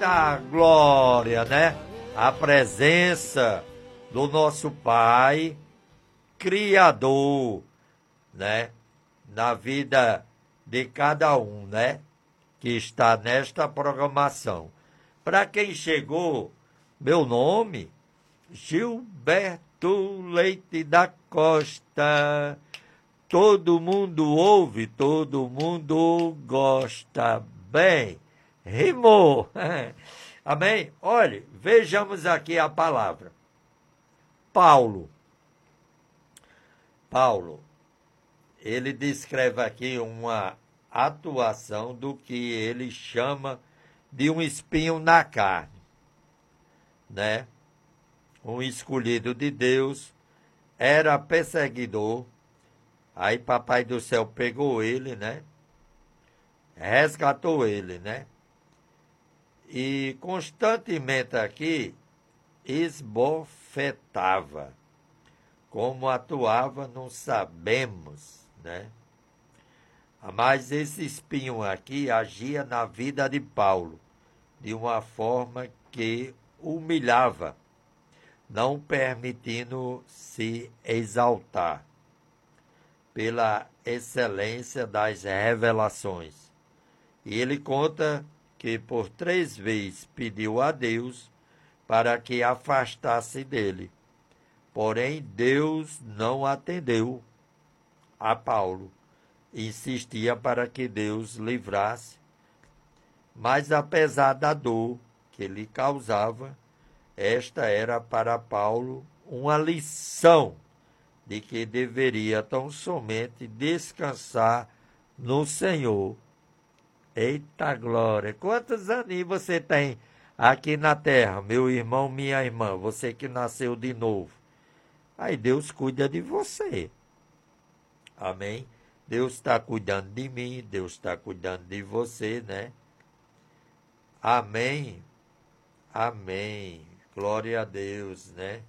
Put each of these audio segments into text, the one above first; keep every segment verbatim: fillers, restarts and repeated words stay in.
Eita glória, né? A presença do nosso Pai Criador, né? Na vida de cada um, né? Que está nesta programação. Para quem chegou, meu nome, Gilberto Leite da Costa. Todo mundo ouve, todo mundo gosta. Bem, rimou. Amém? Olhe, vejamos aqui a palavra. Paulo. Paulo, ele descreve aqui uma atuação do que ele chama de um espinho na carne, né? Um escolhido de Deus, era perseguidor. Aí papai do céu pegou ele, né? Resgatou ele, né? E constantemente aqui esbofetava. Como atuava, não sabemos, né? Mas esse espinho aqui agia na vida de Paulo de uma forma que humilhava, não permitindo se exaltar pela excelência das revelações. E ele conta que por três vezes pediu a Deus para que afastasse dele. Porém, Deus não atendeu a Paulo. Insistia para que Deus livrasse. Mas apesar da dor que lhe causava, esta era para Paulo uma lição de que deveria tão somente descansar no Senhor. Eita glória! Quantos aninhos você tem aqui na terra, meu irmão, minha irmã, você que nasceu de novo? Aí Deus cuida de você. Amém? Deus está cuidando de mim, Deus está cuidando de você, né? Amém? Amém. Glória a Deus, né?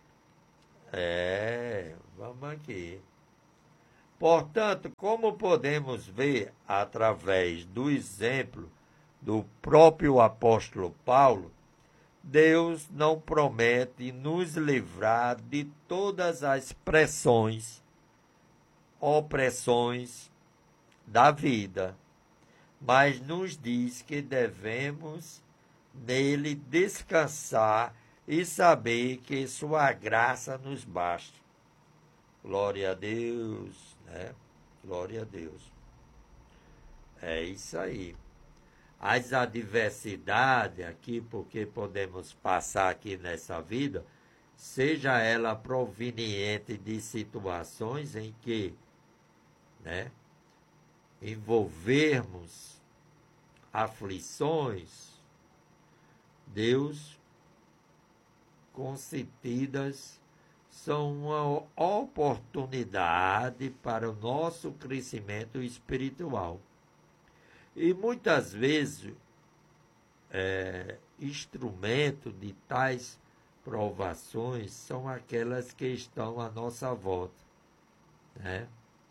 É, vamos aqui. Portanto, como podemos ver através do exemplo do próprio apóstolo Paulo, Deus não promete nos livrar de todas as pressões, opressões da vida, mas nos diz que devemos nele descansar e saber que sua graça nos basta. Glória a Deus, né? Glória a Deus. É isso aí. As adversidades aqui, porque podemos passar aqui nessa vida, seja ela proveniente de situações em que, né, envolvermos aflições, Deus concedidas são uma oportunidade para o nosso crescimento espiritual. E muitas vezes, é, instrumento de tais provações são aquelas que estão à nossa volta, né?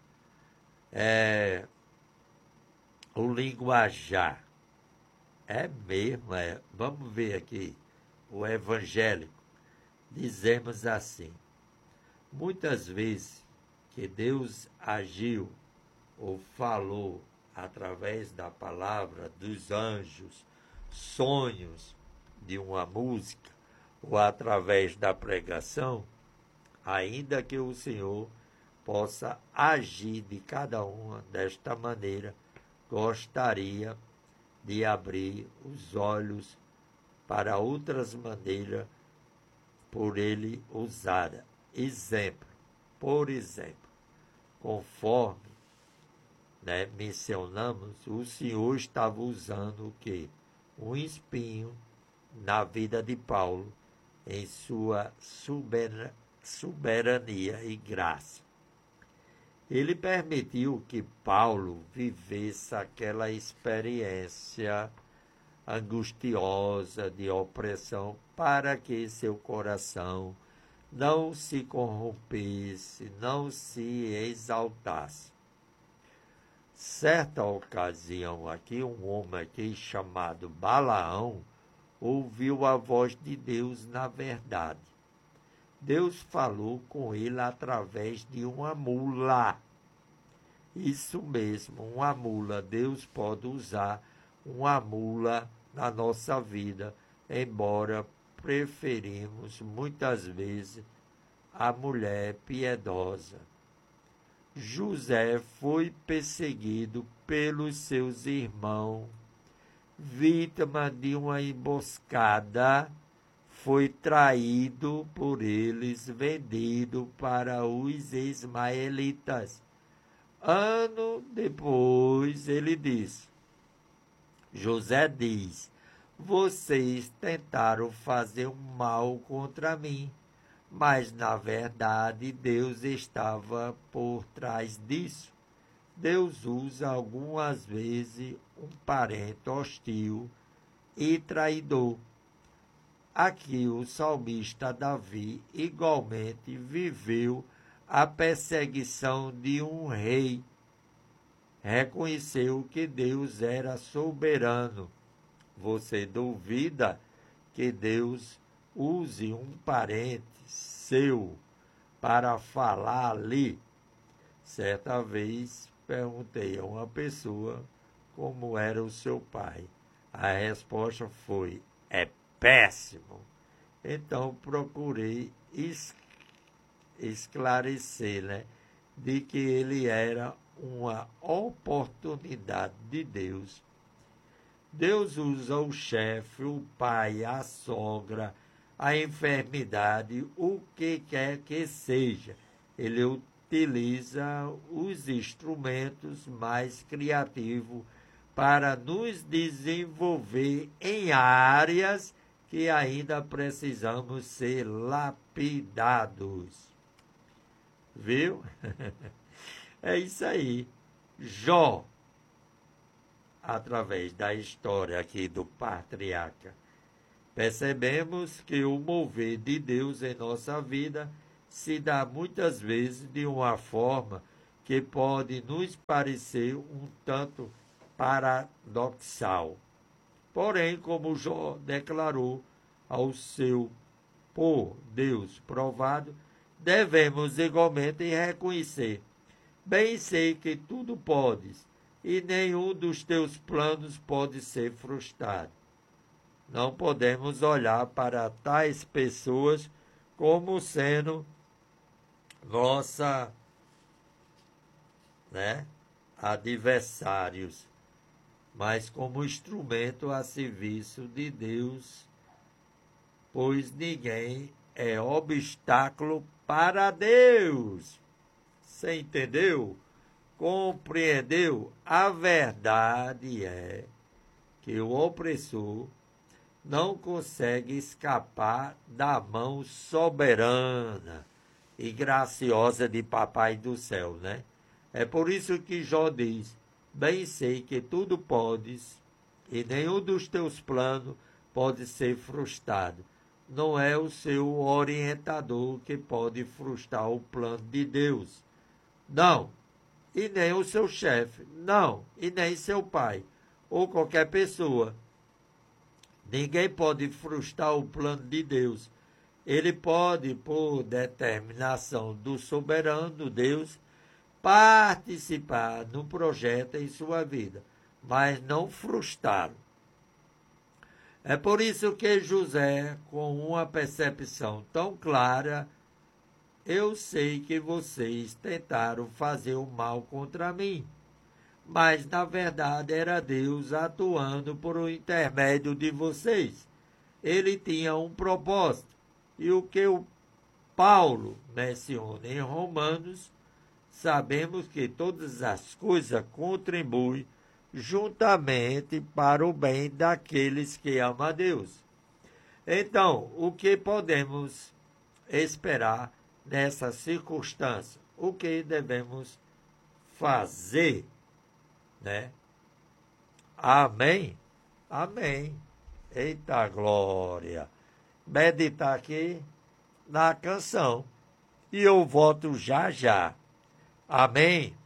É, o linguajar. É mesmo, é. Vamos ver aqui, o evangélico. Dizemos assim, muitas vezes que Deus agiu ou falou através da palavra dos anjos, sonhos de uma música, ou através da pregação, ainda que o Senhor possa agir de cada uma desta maneira, gostaria de abrir os olhos para outras maneiras por ele usada. Exemplo, por exemplo, conforme, né, mencionamos, o Senhor estava usando o quê? Um espinho na vida de Paulo, em sua soberania e graça. Ele permitiu que Paulo vivesse aquela experiência angustiosa de opressão para que seu coração não se corrompesse, não se exaltasse. Certa ocasião aqui, um homem aqui chamado Balaão, ouviu a voz de Deus na verdade. Deus falou com ele através de uma mula. Isso mesmo, uma mula. Deus pode usar uma mula na nossa vida, embora preferimos muitas vezes a mulher piedosa. José foi perseguido pelos seus irmãos, vítima de uma emboscada, foi traído por eles, vendido para os ismaelitas. Ano depois, ele diz, José diz, vocês tentaram fazer um mal contra mim, mas na verdade Deus estava por trás disso. Deus usa algumas vezes um parente hostil e traidor. Aqui o salmista Davi igualmente viveu a perseguição de um rei. Reconheceu que Deus era soberano. Você duvida que Deus use um parente seu para falar ali? Certa vez perguntei a uma pessoa como era o seu pai. A resposta foi, é péssimo. Então procurei es- esclarecer, né, de que ele era uma oportunidade de Deus. Deus usa o chefe, o pai, a sogra, a enfermidade, o que quer que seja. Ele utiliza os instrumentos mais criativos para nos desenvolver em áreas que ainda precisamos ser lapidados. Viu? É isso aí. Jó, através da história aqui do patriarca, percebemos que o mover de Deus em nossa vida se dá muitas vezes de uma forma que pode nos parecer um tanto paradoxal. Porém, como Jó declarou ao seu por Deus provado, devemos igualmente reconhecer: bem sei que tudo podes, e nenhum dos teus planos pode ser frustrado. Não podemos olhar para tais pessoas como sendo nossa, né, adversários, mas como instrumento a serviço de Deus, pois ninguém é obstáculo para Deus. Você entendeu? Compreendeu? A verdade é que o opressor não consegue escapar da mão soberana e graciosa de Papai do céu, né? É por isso que Jó diz, bem sei que tudo podes, e nenhum dos teus planos pode ser frustrado. Não é o seu orientador que pode frustrar o plano de Deus. Não. E nem o seu chefe. Não. E nem seu pai. Ou qualquer pessoa. Ninguém pode frustrar o plano de Deus. Ele pode, por determinação do soberano Deus, participar no projeto em sua vida, mas não frustrá-lo. É por isso que José, com uma percepção tão clara, eu sei que vocês tentaram fazer o mal contra mim, mas na verdade era Deus atuando por um intermédio de vocês. Ele tinha um propósito, e o que o Paulo menciona em Romanos, sabemos que todas as coisas contribuem juntamente para o bem daqueles que amam a Deus. Então, o que podemos esperar nessa circunstância? O que devemos fazer, né? Amém? Amém. Eita glória! Meditar aqui na canção. E eu volto já já. Amém?